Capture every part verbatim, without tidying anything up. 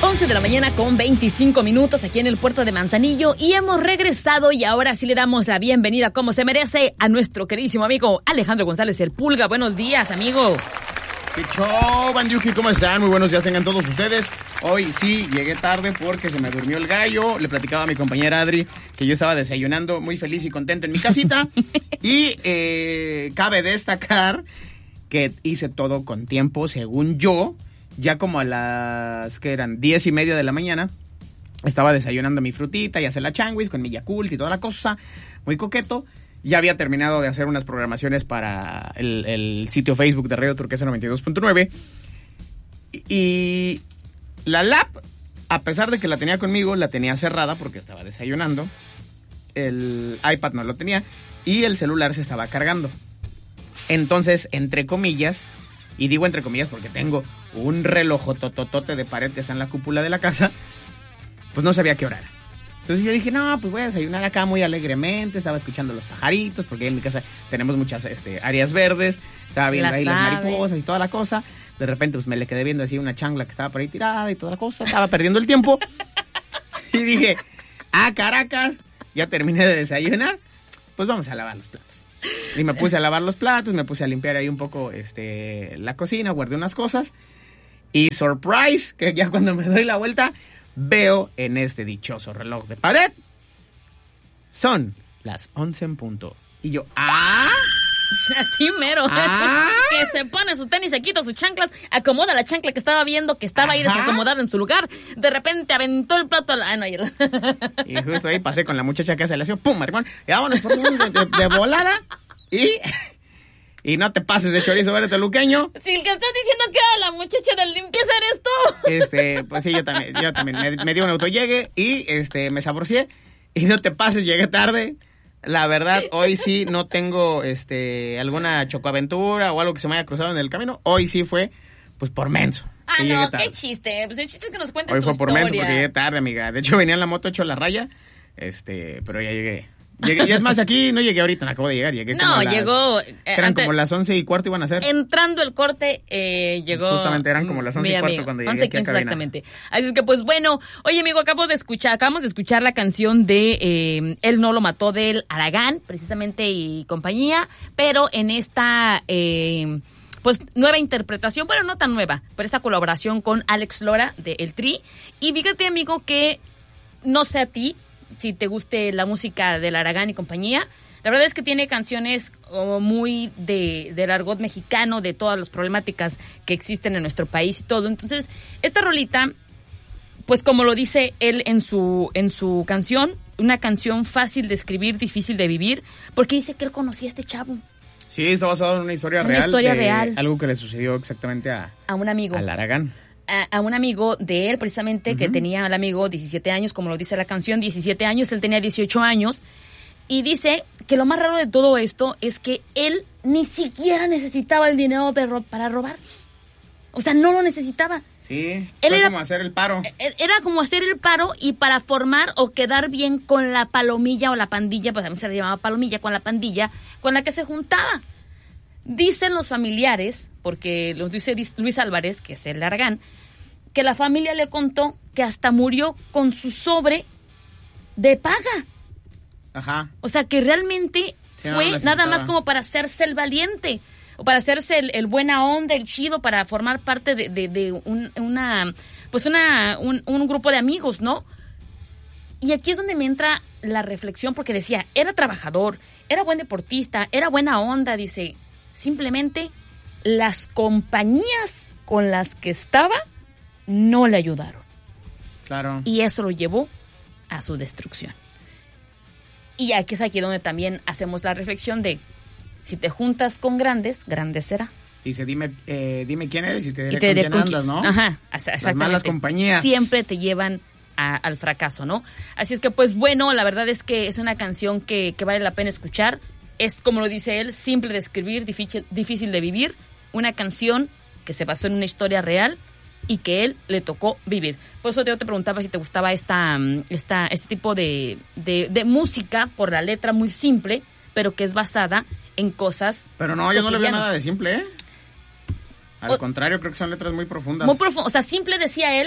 once de la mañana con veinticinco minutos aquí en el puerto de Manzanillo y hemos regresado y ahora sí le damos la bienvenida como se merece a nuestro queridísimo amigo Alejandro González el Pulga. Buenos días, amigo. ¡Qué show, Bandiuki! ¿Cómo están? Muy buenos días tengan todos ustedes. Hoy sí llegué tarde porque se me durmió el gallo. Le platicaba a mi compañera Adri que yo estaba desayunando muy feliz y contento en mi casita. y eh, cabe destacar que hice todo con tiempo, según yo. Ya como a las, que eran diez y media de la mañana, estaba desayunando mi frutita y hacer la changuis con mi Yakult y toda la cosa, muy coqueto. Ya había terminado de hacer unas programaciones para el, el sitio Facebook de Radio Turquesa noventa y dos punto nueve. Y, y la lap, a pesar de que la tenía conmigo, la tenía cerrada porque estaba desayunando. El iPad no lo tenía y el celular se estaba cargando. Entonces, entre comillas, y digo entre comillas porque tengo un reloj tototote de pared que está en la cúpula de la casa, pues no sabía qué hora era. Entonces yo dije, no, pues voy a desayunar acá muy alegremente, estaba escuchando los pajaritos, porque en mi casa tenemos muchas este, áreas verdes, estaba viendo ahí las mariposas y toda la cosa. De repente pues me le quedé viendo así una chancla que estaba por ahí tirada y toda la cosa, estaba perdiendo el tiempo. Y dije, ah, Caracas, ya terminé de desayunar, pues vamos a lavar los platos. Y me puse a lavar los platos, me puse a limpiar ahí un poco este la cocina, guardé unas cosas. Y surprise, que ya cuando me doy la vuelta, veo en este dichoso reloj de pared, son las once en punto. Y yo, ¡ah! Así mero. ¿Ah? Que se pone sus tenis, se quita sus chanclas, acomoda la chancla que estaba viendo, que estaba Ajá. ahí desacomodada en su lugar. De repente aventó el plato a la... Ah, no, ya... Y justo ahí pasé con la muchacha que hace la acción, ¡pum, maricón! Y vámonos por un de, de, de volada. Y... Y no te pases de chorizo, eres luqueño. Si el que estás diciendo que era la muchacha de limpieza eres tú. Este, pues sí, yo también, yo también me, me di un autollegue y este, me saborcié. Y no te pases, llegué tarde. La verdad, hoy sí no tengo este alguna chocoaventura o algo que se me haya cruzado en el camino. Hoy sí fue, pues, por menso. Ah, no, qué chiste. Pues el chiste es que nos cuentes Hoy tu fue por historia. menso porque llegué tarde, amiga. De hecho, venía en la moto hecho la raya, este, pero ya llegué. Llegué, y es más, aquí no llegué ahorita, no acabo de llegar, llegué como No, las, llegó... Eh, eran antes, como las once y cuarto iban a ser. Entrando el corte, eh, llegó... Justamente eran como las once y cuarto amigo, cuando llegué once, aquí a quince, cabina. exactamente. Así es que, pues, bueno, oye, amigo, acabo de escuchar, acabamos de escuchar la canción de eh, Él no lo mató del Aragán, precisamente, y compañía, pero en esta... Eh, pues nueva interpretación, bueno, no tan nueva, pero esta colaboración con Alex Lora de El Tri. Y fíjate, amigo, que no sé a ti, si te guste la música del Aragán y compañía, la verdad es que tiene canciones oh, muy de, del argot mexicano, de todas las problemáticas que existen en nuestro país y todo. Entonces, esta rolita, pues como lo dice él en su, en su canción, una canción fácil de escribir, difícil de vivir, porque dice que él conocía a este chavo. Sí, está basado en una historia una real. Una historia de real. Algo que le sucedió exactamente a... A un amigo. Al Aragán. A, a un amigo de él, precisamente, uh-huh. que tenía al amigo diecisiete años, como lo dice la canción, diecisiete años, él tenía dieciocho años, y dice que lo más raro de todo esto es que él ni siquiera necesitaba el dinero para robar. O sea, no lo necesitaba. Sí, él fue era, como hacer el paro. Era como hacer el paro y para formar o quedar bien con la palomilla o la pandilla, pues a mí se le llamaba palomilla, con la pandilla con la que se juntaba. Dicen los familiares, porque lo dice Luis Álvarez, que es el Aragán, que la familia le contó que hasta murió con su sobre de paga. Ajá. O sea, que realmente sí, fue no nada más como para hacerse el valiente, o para hacerse el, el buena onda, el chido, para formar parte de, de, de un, una, pues una, un, un grupo de amigos, ¿no? Y aquí es donde me entra la reflexión, porque decía, era trabajador, era buen deportista, era buena onda, dice, simplemente las compañías con las que estaba no le ayudaron. Claro. Y eso lo llevó a su destrucción. Y aquí es aquí donde también hacemos la reflexión de, si te juntas con grandes, grande será. Dice, dime eh, dime quién eres y te diré, y te diré con con quién andas, ¿no? Ajá, exactamente. Las malas compañías siempre te llevan a, al fracaso, ¿no? Así es que, pues bueno, la verdad es que es una canción que, que vale la pena escuchar. Es, como lo dice él, simple de escribir, difícil, difícil de vivir. Una canción que se basó en una historia real y que él le tocó vivir. Por eso yo te preguntaba si te gustaba esta, esta, este tipo de, de, de música por la letra muy simple, pero que es basada en cosas. Pero no, yo no le veo nada de simple, ¿eh? Al o, contrario, creo que son letras muy profundas. Muy profundas. O sea, simple decía él,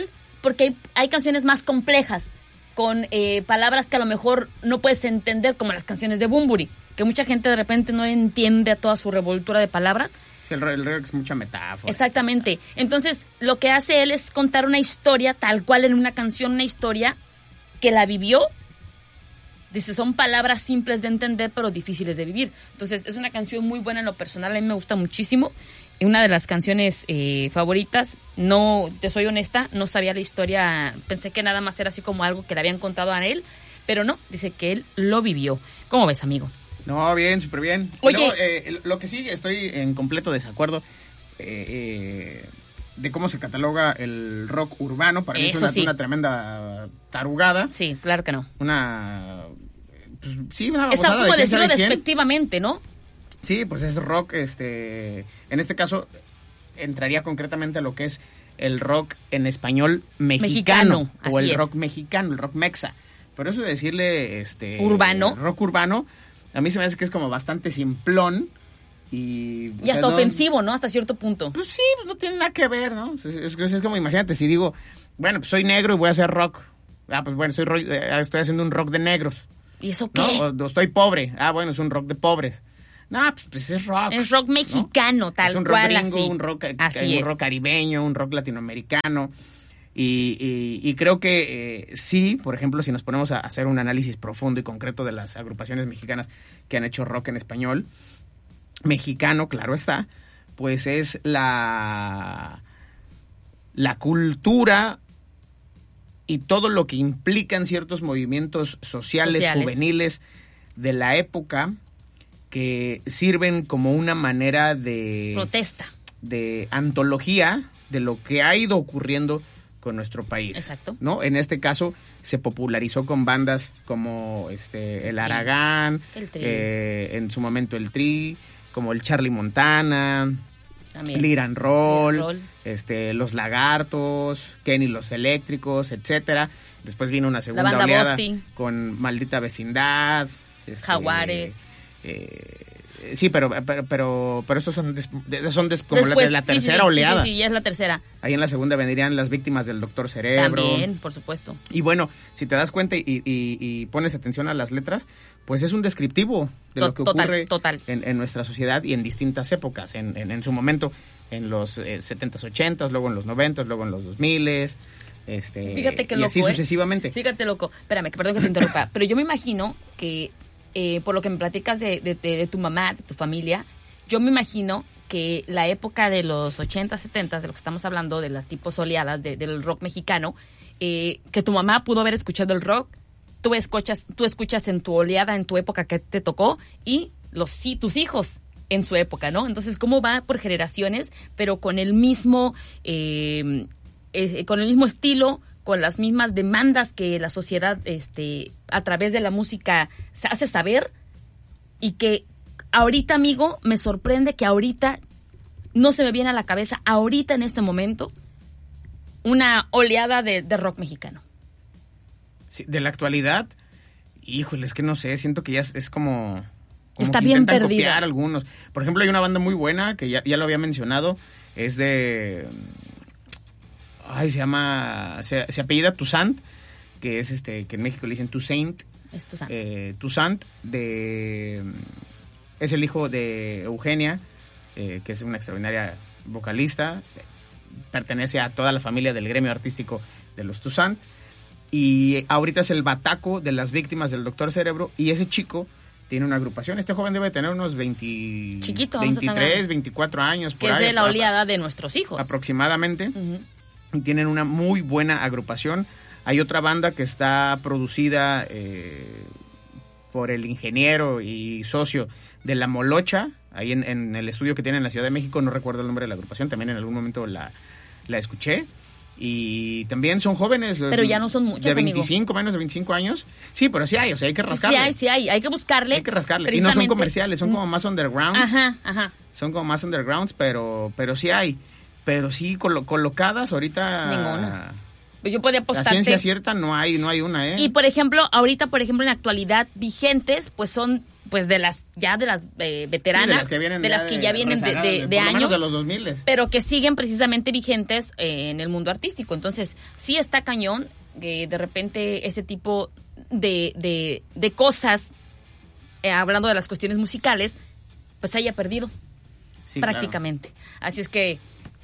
porque hay, hay canciones más complejas, con eh, palabras que a lo mejor no puedes entender, como las canciones de Bunbury, que mucha gente de repente no entiende a toda su revoltura de palabras. Sí, el, el rock es mucha metáfora. Exactamente. Entonces, lo que hace él es contar una historia, tal cual en una canción, una historia que la vivió. Dice, son palabras simples de entender, pero difíciles de vivir. Entonces, es una canción muy buena en lo personal, a mí me gusta muchísimo. Una de las canciones eh, favoritas. No, te soy honesta, no sabía la historia, pensé que nada más era así como algo que le habían contado a él, pero no, dice que él lo vivió. ¿Cómo ves, amigo? No, bien, súper bien. Oye, luego, eh, lo que sí, estoy en completo desacuerdo eh, eh, de cómo se cataloga el rock urbano. Para mí es una, sí. una tremenda tarugada. Sí, claro que no. Una... Pues, sí, una es babosada como de quién decirlo sabe quién. despectivamente, ¿no? Sí, pues es rock, este... En este caso, entraría concretamente a lo que es el rock en español mexicano. Mexicano, o el así es. rock mexicano, el rock mexa. Pero eso de decirle, este... Urbano. Rock urbano, a mí se me hace que es como bastante simplón. Y, y hasta sea, no, ofensivo, ¿no? Hasta cierto punto. Pues sí, pues no tiene nada que ver, ¿no? Es, es, es como, imagínate, si digo, bueno, pues soy negro y voy a hacer rock. Ah, pues bueno, soy ro- eh, estoy haciendo un rock de negros. ¿Y eso qué? ¿No? O, o estoy pobre. Ah, bueno, es un rock de pobres. No, pues, pues es rock. Es rock mexicano, ¿no? Tal es un rock cual, gringo, así. un rock, Así un es. rock caribeño, un rock latinoamericano. Y, y, y creo que eh, sí, por ejemplo, si nos ponemos a hacer un análisis profundo y concreto de las agrupaciones mexicanas que han hecho rock en español, mexicano, claro está, pues es la, la cultura y todo lo que implican ciertos movimientos sociales, Sociales. juveniles de la época que sirven como una manera de... Protesta. de antología de lo que ha ido ocurriendo con nuestro país. Exacto. ¿No? En este caso se popularizó con bandas como este el Aragán, El Tri. eh, en su momento el Tri, como el Charlie Montana, También. el Iran Roll, Roll. este los Lagartos, Kenny los Eléctricos, etcétera. Después vino una segunda banda oleada Bosti. con Maldita Vecindad, este, Jaguares. eh, sí, pero pero pero, pero estos son des, de- son des- como Después, la, de la sí, tercera sí, sí, oleada. Sí, sí, ya es la tercera. Ahí en la segunda vendrían Las Víctimas del Doctor Cerebro. También, por supuesto. Y bueno, si te das cuenta y, y- y pones atención a las letras, pues es un descriptivo de To- lo que total, ocurre total. En, en nuestra sociedad y en distintas épocas. En, en, en su momento, en los eh, setentas, ochentas, luego en los noventas, luego en los dos miles, este, Fíjate qué y loco, así ¿eh? sucesivamente. Fíjate, loco. Espérame, que perdón que te interrumpa. Pero yo me imagino que, eh, por lo que me platicas de, de, de, de tu mamá, de tu familia, yo me imagino que la época de los ochenta, setenta, de lo que estamos hablando, de las tipos oleadas de, del rock mexicano, eh, que tu mamá pudo haber escuchado el rock, tú escuchas, tú escuchas en tu oleada, en tu época que te tocó, y los sí, tus hijos en su época, ¿no? Entonces, ¿cómo va por generaciones, pero con el mismo, eh, eh, con el mismo estilo, con las mismas demandas que la sociedad, este, a través de la música se hace saber, y que ahorita, amigo, me sorprende que ahorita no se me viene a la cabeza, ahorita en este momento, una oleada de, de rock mexicano. Sí, de la actualidad, híjole, es que no sé, siento que ya es, es como... como Está que bien intentan perdida. copiar algunos. Por ejemplo, hay una banda muy buena que ya, ya lo había mencionado, es de... Ay, se llama... Se, se apellida Toussaint, que es este, que en México le dicen Toussaint. Esto es Eh, Toussaint, de... Es el hijo de Eugenia, eh, que es una extraordinaria vocalista. Pertenece a toda la familia del gremio artístico de los Toussaint. Y ahorita es el bataco de Las Víctimas del Doctor Cerebro. Y ese chico tiene una agrupación. Este joven debe tener unos veinte, Chiquito, vamos a veintitrés, tener- veinticuatro años. que por es ahí, de la apro- oleada de nuestros hijos. Aproximadamente. Ujú. Y tienen una muy buena agrupación. Hay otra banda que está producida eh, por el ingeniero y socio de La Molocha, ahí en, en el estudio que tiene en la Ciudad de México. No recuerdo el nombre de la agrupación, también en algún momento la, la escuché. Y también son jóvenes. Pero ya no son muchos, de amigo. veinticinco, menos de veinticinco años. Sí, pero sí hay, o sea, hay que Sí, rascarle. sí hay, sí hay, hay que buscarle. Hay que rascarle. Y no son precisamente. comerciales, son como más undergrounds. Ajá, ajá. Son como más undergrounds, pero, pero sí hay. Pero sí, colo- colocadas ahorita... Ninguna. Pues yo podía La apostarte. ciencia cierta no hay, no hay una, ¿eh? Y por ejemplo, ahorita, por ejemplo, en la actualidad vigentes, pues son pues de las ya de las eh, veteranas, Sí, de las que vienen de las que ya vienen de, rezagadas, de, de por lo años, menos de los dos mil. pero que siguen precisamente vigentes eh, en el mundo artístico. Entonces, sí está cañón que de repente este tipo de, de, de cosas, eh, hablando de las cuestiones musicales, pues se haya perdido Sí, prácticamente. Claro. Así es que,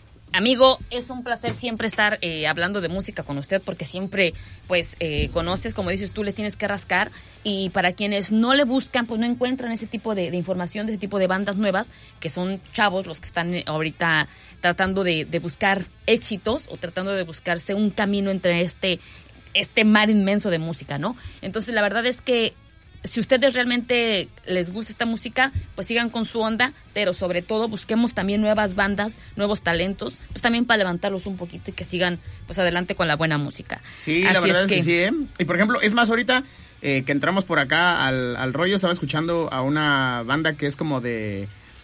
amigo, es un placer siempre estar eh, hablando de música con usted, porque siempre, pues, eh, conoces, como dices tú, le tienes que rascar, y para quienes no le buscan, pues no encuentran ese tipo de, de información, de ese tipo de bandas nuevas, que son chavos los que están ahorita tratando de, de buscar éxitos, o tratando de buscarse un camino entre este, este mar inmenso de música, ¿no? Entonces, la verdad es que si ustedes realmente les gusta esta música, pues sigan con su onda, pero sobre todo busquemos también nuevas bandas, nuevos talentos, pues también para levantarlos un poquito y que sigan pues adelante con la buena música. Sí, Así la verdad es es que, que sí, ¿eh? Y por ejemplo, es más, ahorita eh, que entramos por acá al, al rollo, estaba escuchando a una banda que es como de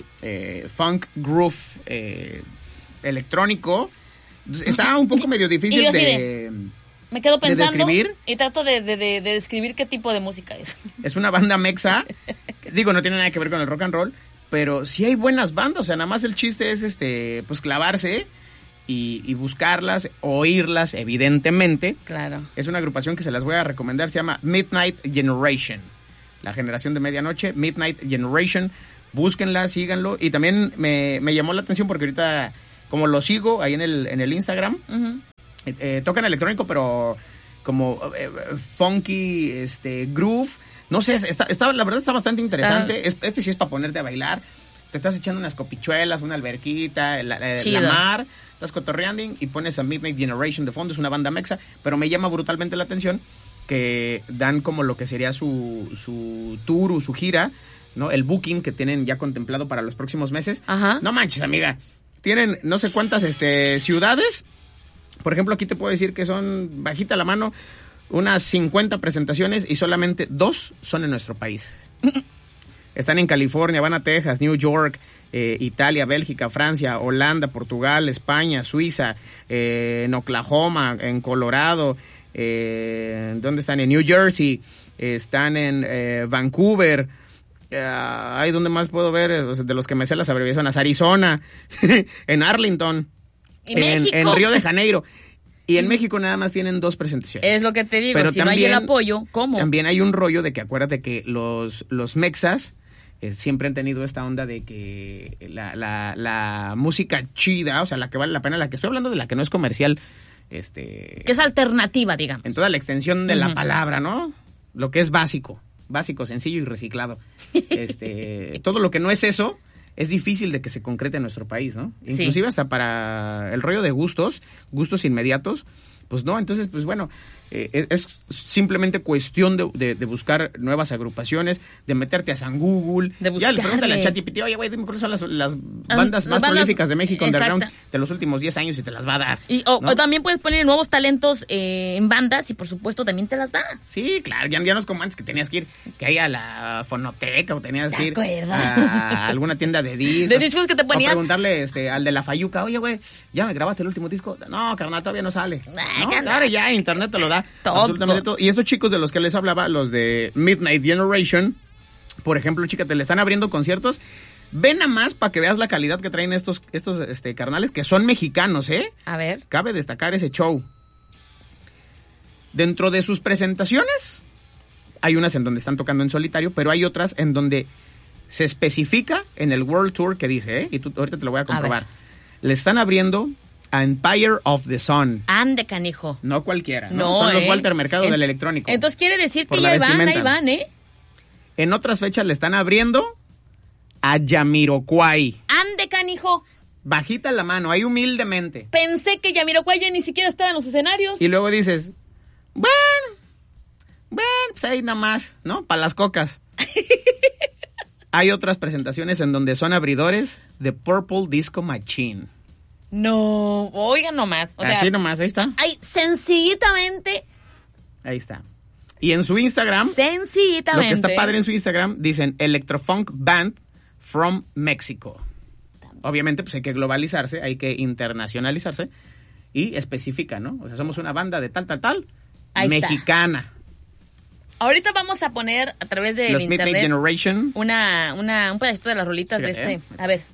eh, funk groove eh, electrónico. Está un poco medio difícil de... de... Me quedo pensando ¿De describir? y trato de, de, de, de describir qué tipo de música es. Es una banda mexa. Digo, no tiene nada que ver con el rock and roll, pero sí hay buenas bandas. O sea, nada más el chiste es este, pues clavarse y, y buscarlas, oírlas, evidentemente. Claro. Es una agrupación que se las voy a recomendar. Se llama Midnight Generation. La generación de medianoche, Midnight Generation. Búsquenla, síganlo. Y también me, me llamó la atención porque ahorita, como lo sigo ahí en el, en el Instagram, Uh-huh. Eh, eh, tocan electrónico, pero como eh, funky, este, groove. No sé, está, está, la verdad está bastante interesante. Ah. Es, este sí es para ponerte a bailar. Te estás echando unas copichuelas, una alberquita, la, la, la mar, estás cotorreando y pones a Midnight Generation de fondo. Es una banda mexa, pero me llama brutalmente la atención que dan como lo que sería su, su tour o su gira, ¿no? El booking que tienen ya contemplado para los próximos meses. Ajá. No manches, amiga. Tienen no sé cuántas este, ciudades. Por ejemplo, aquí te puedo decir que son, bajita la mano, unas cincuenta presentaciones y solamente dos son en nuestro país. Están en California, van a Texas, New York, eh, Italia, Bélgica, Francia, Holanda, Portugal, España, Suiza, eh, en Oklahoma, en Colorado, eh, ¿dónde están? En New Jersey, eh, están en eh, Vancouver. Uh, ay, ¿dónde más puedo ver? O sea, de los que me sé las abreviaciones, Arizona, en Arlington. ¿Y en, México? en Río de Janeiro. Y en México nada más tienen dos presentaciones. Es lo que te digo, pero si también, no hay el apoyo, ¿cómo? También hay un rollo de que acuérdate que los, los mexas eh, siempre han tenido esta onda de que la, la, la música chida, o sea, la que vale la pena, la que estoy hablando de la que no es comercial, este... que es alternativa, digamos. En toda la extensión de uh-huh. la palabra, ¿no? Lo que es básico, básico, sencillo y reciclado. este Todo lo que no es eso... es difícil de que se concrete en nuestro país, ¿no? Inclusive sí. hasta para el rollo de gustos, gustos inmediatos, pues no, entonces, pues bueno, eh, es, es simplemente cuestión de, de, de buscar nuevas agrupaciones, de meterte a San Google, de ya le pregúntale a ChatGPT, oye, güey, dime cuáles son las, las bandas um, más bandas, prolíficas de México underground de los últimos diez años y te las va a dar. Y, o, ¿no? o también puedes poner nuevos talentos eh, en bandas y por supuesto también te las da. Sí, claro, ya, ya no es como antes que tenías que ir, que hay a la fonoteca o tenías que ir acuerdo? a alguna tienda de discos. De discos que te ponían. O preguntarle este, al de la Fayuca, oye, güey, ¿ya me grabaste el último disco? No, carnal, todavía no sale. Ay, no, claro, ya internet te lo da. Todo. Absolutamente todo. Y estos chicos de los que les hablaba, los de Midnight Generation, por ejemplo, chica, te le están abriendo conciertos. Ven a más para que veas la calidad que traen estos, estos este, carnales, que son mexicanos, ¿eh? A ver. Cabe destacar ese show. Dentro de sus presentaciones, hay unas en donde están tocando en solitario, pero hay otras en donde se especifica en el World Tour que dice, ¿eh? Y tú ahorita te lo voy a comprobar. A le están abriendo a Empire of the Sun. Ande, canijo. No cualquiera, ¿no? no Son eh. los Walter Mercado en, del electrónico. Entonces quiere decir que ya van, ahí van, ¿eh? En otras fechas le están abriendo a Jamiroquai. Ande, canijo. Bajita la mano, ahí humildemente. Pensé que Jamiroquai ya ni siquiera estaba en los escenarios. Y luego dices, bueno, bueno, pues ahí nada más, ¿no? Para las cocas. Hay otras presentaciones en donde son abridores de Purple Disco Machine. No, oigan nomás. O Así sea, nomás, ahí está. Ay, sencillitamente. Ahí está. Y en su Instagram, sencillitamente. lo que está padre en su Instagram, dicen Electrofunk Band from Mexico. Obviamente, pues hay que globalizarse, hay que internacionalizarse. y específica, ¿no? O sea, somos una banda de tal, tal, tal, Ahí mexicana. Está. Ahorita vamos a poner a través de Los internet Midnight Generation. una, una, un pedacito de las rolitas Fíjate, de este. ¿eh? A ver.